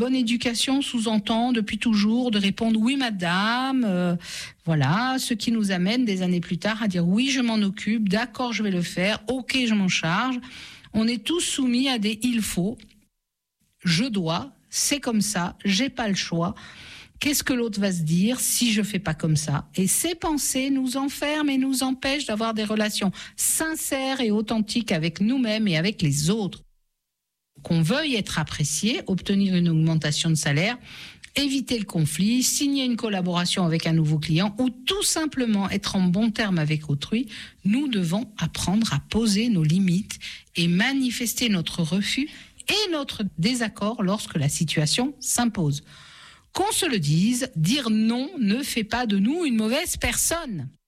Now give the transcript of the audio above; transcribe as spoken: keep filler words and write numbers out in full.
Bonne éducation sous-entend depuis toujours de répondre oui madame, euh, voilà, ce qui nous amène des années plus tard à dire oui je m'en occupe, d'accord je vais le faire, ok je m'en charge. On est tous soumis à des il faut, je dois, c'est comme ça, j'ai pas le choix. Qu'est-ce que l'autre va se dire si je fais pas comme ça? Et ces pensées nous enferment et nous empêchent d'avoir des relations sincères et authentiques avec nous-mêmes et avec les autres. Qu'on veuille être apprécié, obtenir une augmentation de salaire, éviter le conflit, signer une collaboration avec un nouveau client ou tout simplement être en bon terme avec autrui, nous devons apprendre à poser nos limites et manifester notre refus et notre désaccord lorsque la situation s'impose. Qu'on se le dise, dire non ne fait pas de nous une mauvaise personne.